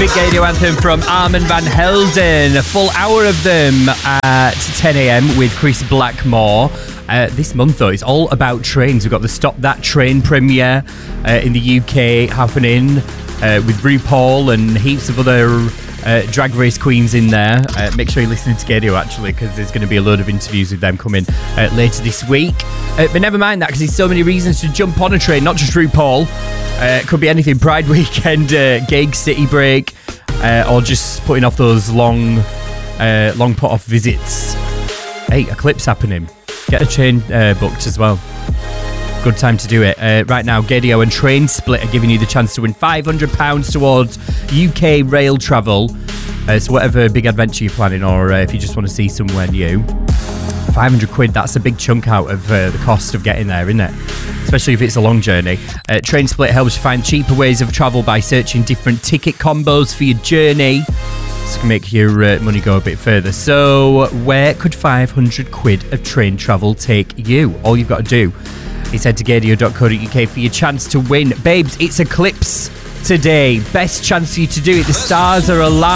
Hit Radio Anthem from Armand van Helden. A full hour of them at 10 a.m. with Chris Blackmore. This month, though, it's all about trains. We've got the Stop That Train premiere in the UK happening with RuPaul and heaps of other drag race queens in there. Make sure you're listening to Radio, actually, because there's going to be a load of interviews with them coming later this week. But never mind that, because there's so many reasons to jump on a train, not just RuPaul. It could be anything. Pride weekend, gig, city break, or just putting off those long put-off visits. Hey, Eclipse happening. Get a train booked as well. Good time to do it. Right now, Gedio and Train Split are giving you the chance to win £500 towards UK rail travel. So whatever big adventure you're planning, or if you just want to see somewhere new, £500, that's a big chunk out of the cost of getting there, isn't it? Especially if it's a long journey. Train Split helps you find cheaper ways of travel by searching different ticket combos for your journey. This can make your money go a bit further. So where could £500 of train travel take you? All you've got to do is head to gadio.co.uk for your chance to win. Babes, it's Eclipse today. Best chance for you to do it. The stars are aligned.